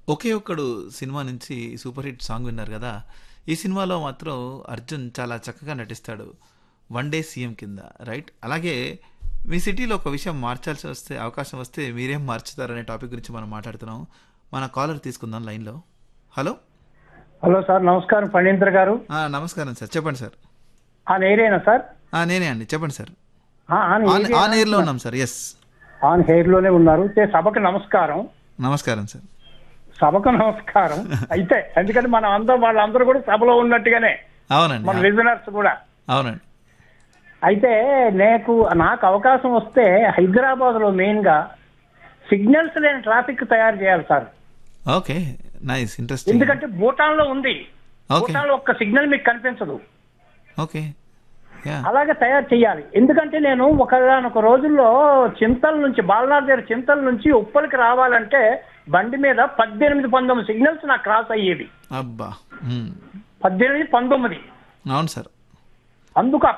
ఒకే ఒక్కడు సినిమా నుంచి super hit song విన్నారు కదా! ఈ సినిమాలో మాత్రం అర్జున్ చాలా చక్కగా నటిస్తాడు. 'వన్ డే సీఎం' కింద రైట్. అలాగే మీ సిటీలో ఒక విషయం మార్చాల్సి వస్తే అవకాశం వస్తే మీరేం మార్చుతారనే టాపిక్ గురించి మనం మాట్లాడుతున్నాం. మన కాలర్ తీసుకుందాం లైన్‌లో. హలో! హలో సార్, నమస్కారం ఫణీంద్ర గారు. నమస్కారం సార్. చెప్పండి సార్. On ఏరియానా sir? నేనే అండి. చెప్పండి సార్. ఆన్ ఆన్ ఎయిర్‌లో ఉన్నాం సార్. యెస్. ఆన్ హెయిర్ లోనే ఉన్నారు. సభకు నమస్కారం. నమస్కారం సార్. సభకు నమస్కారం. అయితే ఎందుకంటే మనం అందరం వాళ్ళందరూ కూడా సభలో ఉన్నట్టుగానే అవునండి. మన లిజనర్స్ కూడా. అవునండి. అయితే నాకు అవకాశం వస్తే హైదరాబాద్ లో మెయిన్ గా సిగ్నల్స్ లేని ట్రాఫిక్ తయారు చేయాలి సార్. ఓకే. నైస్. ఇంట్రెస్టింగ్. ఎందుకంటే భూటాన్ లో ఉంది. ఓకే. భూటాన్ లో ఒక్క సిగ్నల్ మీకు కనిపించదు. ఓకే. యాహ్! అలాగే తయారు చేయాలి. ఎందుకంటే నేను ఒకనొక రోజుల్లో చింతల నుంచి బాలనాథ్ దగ్గర చింతల నుంచి ఉప్పలకి రావాలంటే బండి మీద 18-19 సిగ్నల్స్ నాకు క్రాస్ అయ్యేవి. అబ్బా! 18-19. అవును సార్. అందుకు